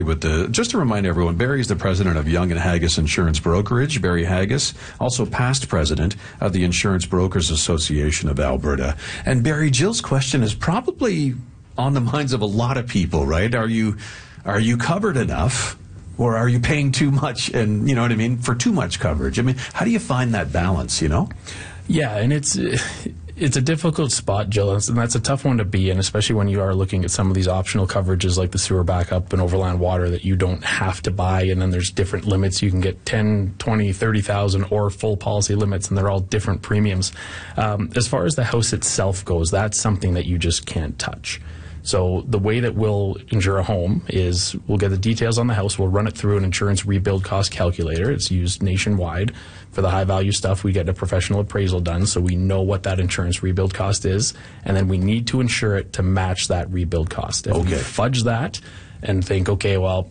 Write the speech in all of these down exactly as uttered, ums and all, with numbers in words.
With the, just to remind everyone, Barry is the president of Young and Haggis Insurance Brokerage. Barry Haggis, also past president of the Insurance Brokers Association of Alberta. And Barry, Jill's question is probably on the minds of a lot of people, right? Are you, are you covered enough, or are you paying too much? And you know what I mean, for too much coverage. I mean, how do you find that balance? You know? Yeah, and it's. It's a difficult spot, Jill, and that's a tough one to be in, especially when you are looking at some of these optional coverages like the sewer backup and overland water that you don't have to buy, and then there's different limits. You can get ten, twenty, thirty thousand or full policy limits, and they're all different premiums. Um, as far as the house itself goes, that's something that you just can't touch. So the way that we'll insure a home is we'll get the details on the house, we'll run it through an insurance rebuild cost calculator. It's used nationwide. For the high-value stuff, we get a professional appraisal done, so we know what that insurance rebuild cost is, and then we need to insure it to match that rebuild cost. If okay. we fudge that and think, okay, well,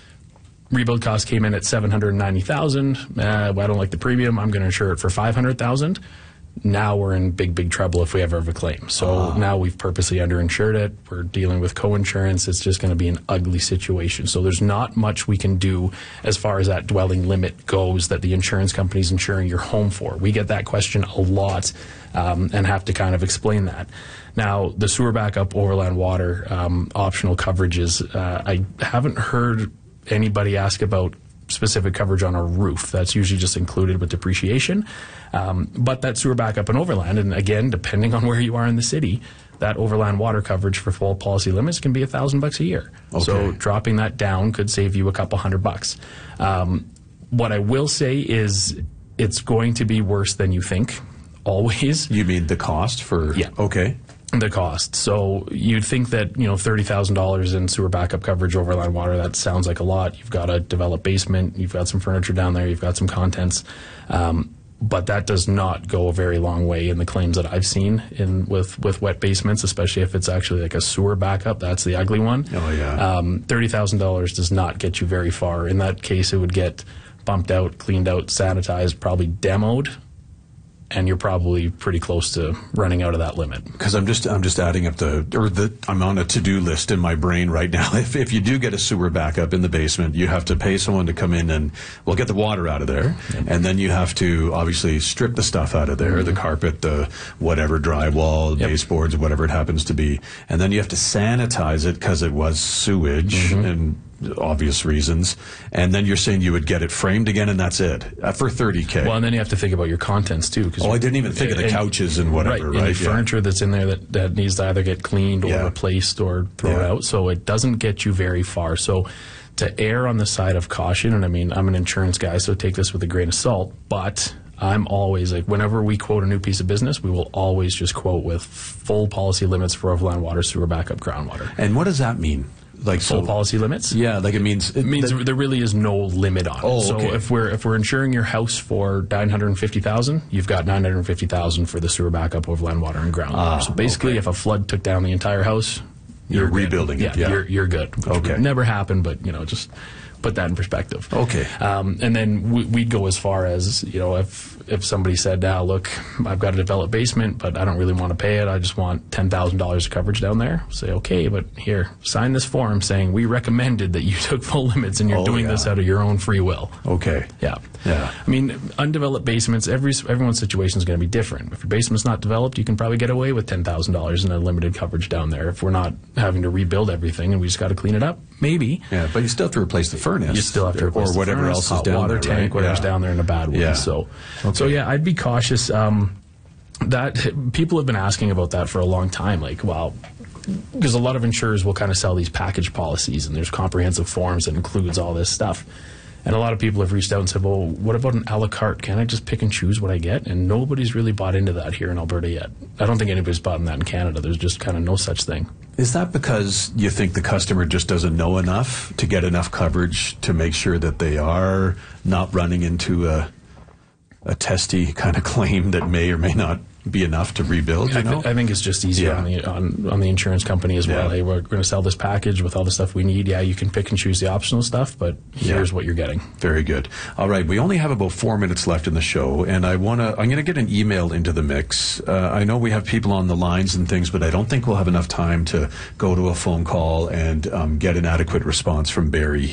rebuild cost came in at seven hundred ninety thousand dollars, uh, I don't like the premium, I'm going to insure it for five hundred thousand dollars. Now we're in big, big trouble if we ever have a claim. So oh. now we've purposely underinsured it. We're dealing with co-insurance. It's just going to be an ugly situation. So there's not much we can do as far as that dwelling limit goes that the insurance company's insuring your home for. We get that question a lot um, and have to kind of explain that. Now, the sewer backup, overland water, um, optional coverages, uh, I haven't heard anybody ask about specific coverage on a roof. That's usually just included with depreciation. Um, but that sewer backup and overland, and again, depending on where you are in the city, that overland water coverage for full policy limits can be a thousand bucks a year. Okay. So dropping that down could save you a couple hundred bucks. Um, what I will say is it's going to be worse than you think, always. You mean the cost for? Yeah. Okay. The cost. So you'd think that, you know, thirty thousand dollars in sewer backup coverage, overland water, that sounds like a lot. You've got a developed basement, you've got some furniture down there, you've got some contents. Um, but that does not go a very long way in the claims that I've seen in with, with wet basements, especially if it's actually like a sewer backup. That's the ugly one. Oh, yeah. Um, thirty thousand dollars does not get you very far. In that case, it would get bumped out, cleaned out, sanitized, probably demoed, and you're probably pretty close to running out of that limit. Because I'm just I'm just adding up the or the I'm on a to-do list in my brain right now. If if you do get a sewer backup in the basement, you have to pay someone to come in and well get the water out of there, mm-hmm. and then you have to obviously strip the stuff out of there, mm-hmm. the carpet, the whatever drywall, yep. baseboards, whatever it happens to be, and then you have to sanitize it because it was sewage mm-hmm. and obvious reasons, and then you're saying you would get it framed again, and that's it uh, for thirty K. Well, and then you have to think about your contents too. Cause oh, I didn't even think of the couches and whatever, right? right? And the yeah. furniture that's in there that, that needs to either get cleaned or yeah. replaced or thrown yeah. out. So it doesn't get you very far. So to err on the side of caution, and I mean, I'm an insurance guy, so take this with a grain of salt, but I'm always like, whenever we quote a new piece of business, we will always just quote with full policy limits for overland water, sewer backup, groundwater. And what does that mean? Like full so, policy limits? Yeah, like it means it means that, there really is no limit on it. Oh, so okay. if we're if we're insuring your house for nine hundred fifty thousand, you've got nine hundred fifty thousand for the sewer backup, overland water, and groundwater. Ah, so basically, okay. if a flood took down the entire house, you're, you're rebuilding it. it. Yeah, you're you're good. Which okay, would never happen, but you know, just put that in perspective. Okay. Um, and then we, we'd go as far as, you know, if if somebody said, now, look, I've got a developed basement, but I don't really want to pay it. I just want ten thousand dollars of coverage down there. Say, okay, but here, sign this form saying we recommended that you took full limits and you're oh, doing yeah. this out of your own free will. Okay. Yeah. Yeah. I mean, undeveloped basements, every everyone's situation is going to be different. If your basement's not developed, you can probably get away with ten thousand dollars in a limited coverage down there. If we're not having to rebuild everything and we just got to clean it up, maybe. Yeah, but you still have to replace the furnace. You still have to replace or the whatever furnace, else is hot down water there, tank, right? whatever's yeah. down there in a bad way. Yeah. So, okay. so yeah, I'd be cautious. Um, that people have been asking about that for a long time. Like, well, because a lot of insurers will kind of sell these package policies, and there's comprehensive forms that includes all this stuff. And a lot of people have reached out and said, well, what about an a la carte? Can I just pick and choose what I get? And nobody's really bought into that here in Alberta yet. I don't think anybody's bought in that in Canada. There's just kind of no such thing. Is that because you think the customer just doesn't know enough to get enough coverage to make sure that they are not running into a, a testy kind of claim that may or may not be enough to rebuild? You I, know, th- I think it's just easier Yeah. on the on, on the insurance company as well. Yeah. Hey, we're going to sell this package with all the stuff we need. Yeah, you can pick and choose the optional stuff, but here's Yeah. what you're getting. Very good. All right, we only have about four minutes left in the show, and I want to. I'm going to get an email into the mix. Uh, I know we have people on the lines and things, but I don't think we'll have enough time to go to a phone call and um, get an adequate response from Barry